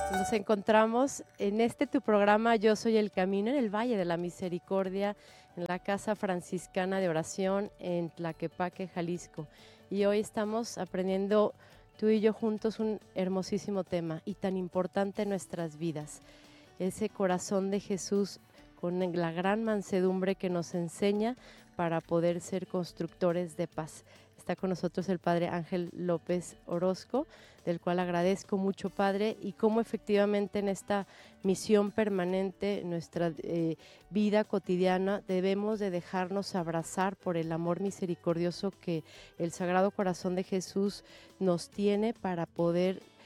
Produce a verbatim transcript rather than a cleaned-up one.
Nos encontramos en este tu programa Yo Soy el Camino, en el Valle de la Misericordia, en la Casa Franciscana de Oración en Tlaquepaque, Jalisco. Y hoy estamos aprendiendo tú y yo juntos un hermosísimo tema y tan importante en nuestras vidas. Ese corazón de Jesús con la gran mansedumbre que nos enseña para poder ser constructores de paz. Está con nosotros el Padre Ángel López Orozco, del cual agradezco mucho, Padre, y cómo efectivamente en esta misión permanente, en nuestra eh, vida cotidiana, debemos de dejarnos abrazar por el amor misericordioso que el Sagrado Corazón de Jesús nos tiene para poder